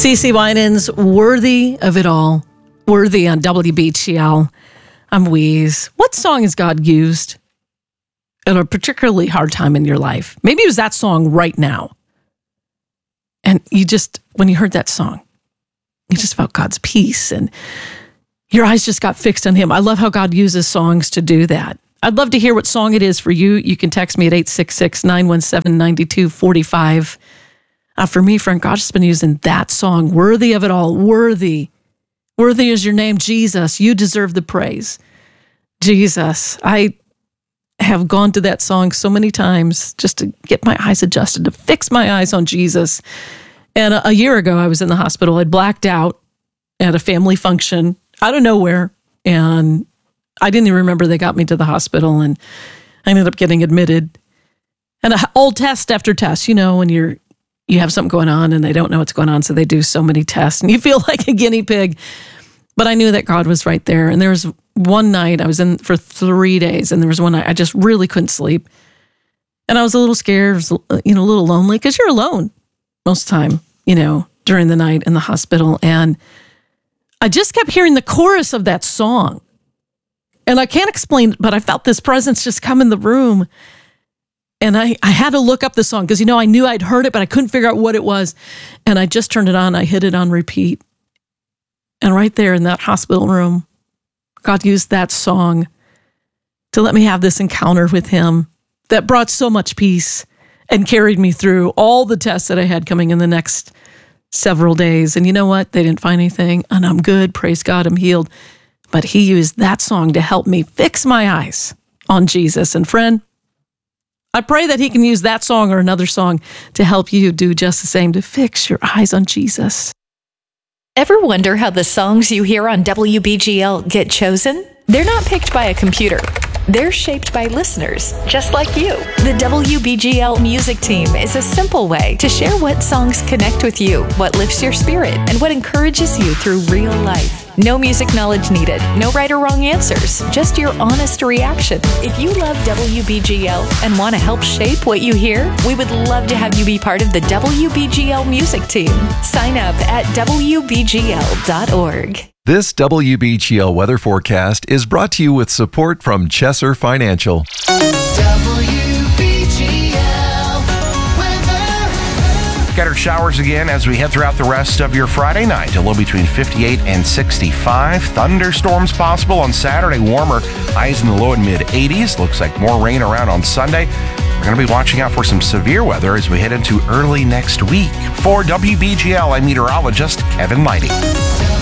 CeCe Winans, Worthy of It All. Worthy on WBGL. I'm Wheeze. What song has God used at a particularly hard time in your life? Maybe it was that song right now. And you just, when you heard that song, you just felt God's peace and your eyes just got fixed on him. I love how God uses songs to do that. I'd love to hear what song it is for you. You can text me at 866-917-9245. For me, friend, God's just been using that song, Worthy of It All, worthy. Worthy is your name, Jesus. You deserve the praise. Jesus, I have gone to that song so many times just to get my eyes adjusted, to fix my eyes on Jesus. And a year ago, I was in the hospital. I'd blacked out at a family function out of nowhere. And I didn't even remember they got me to the hospital. And I ended up getting admitted. And all test after test, you know, when you have something going on and they don't know what's going on, so they do so many tests and you feel like a guinea pig. But I knew that God was right there. And there was one night, I was in for 3 days, and there was one night I just really couldn't sleep. And I was a little scared, a little lonely, because you're alone most of the time, during the night in the hospital. And I just kept hearing the chorus of that song. And I can't explain it, but I felt this presence just come in the room. And I had to look up the song because, I knew I'd heard it, but I couldn't figure out what it was. And I just turned it on. I hit it on repeat. And right there in that hospital room, God used that song to let me have this encounter with him that brought so much peace and carried me through all the tests that I had coming in the next several days. And you know what? They didn't find anything. And I'm good. Praise God. I'm healed. But he used that song to help me fix my eyes on Jesus. And friend, I pray that he can use that song or another song to help you do just the same, to fix your eyes on Jesus. Ever wonder how the songs you hear on WBGL get chosen? They're not picked by a computer. They're shaped by listeners, just like you. The WBGL music team is a simple way to share what songs connect with you, what lifts your spirit, and what encourages you through real life. No music knowledge needed, no right or wrong answers, just your honest reaction. If you love WBGL and want to help shape what you hear, we would love to have you be part of the WBGL music team. Sign up at WBGL.org. This WBGL weather forecast is brought to you with support from Chesser Financial. Scattered showers again as we head throughout the rest of your Friday night. A low between 58 and 65. Thunderstorms possible on Saturday. Warmer highs in the low and mid 80s. Looks like more rain around on Sunday. We're going to be watching out for some severe weather as we head into early next week. For WBGL, I'm meteorologist Kevin Lighty.